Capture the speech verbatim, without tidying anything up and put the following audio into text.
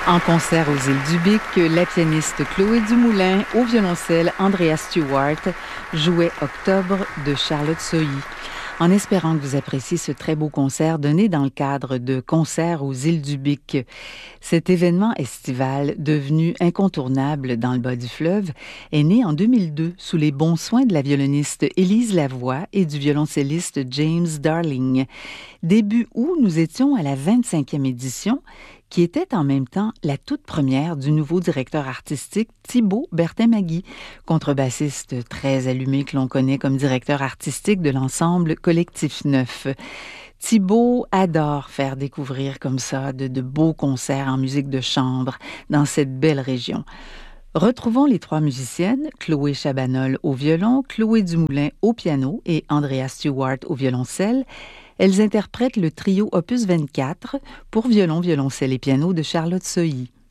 En concert aux Îles du Bic, la pianiste Chloé Dumoulin, au violoncelle Andrea Stewart, jouait Octobre de Charlotte Sohi. En espérant que vous appréciez ce très beau concert donné dans le cadre de Concerts aux Îles du Bic. Cet événement estival, devenu incontournable dans le bas du fleuve, est né en deux mille deux sous les bons soins de la violoniste Élise Lavoie et du violoncelliste James Darling. Début août, nous étions à la vingt-cinquième édition, qui était en même temps la toute première du nouveau directeur artistique Thibaut Bertin-Magui, contrebassiste très allumé que l'on connaît comme directeur artistique de l'ensemble Collectif Neuf. Thibaut adore faire découvrir comme ça de, de beaux concerts en musique de chambre dans cette belle région. Retrouvons les trois musiciennes, Chloé Chabanol au violon, Chloé Dumoulin au piano et Andrea Stewart au violoncelle. Elles interprètent le trio opus vingt-quatre pour violon, violoncelle et piano de Charlotte Sohi.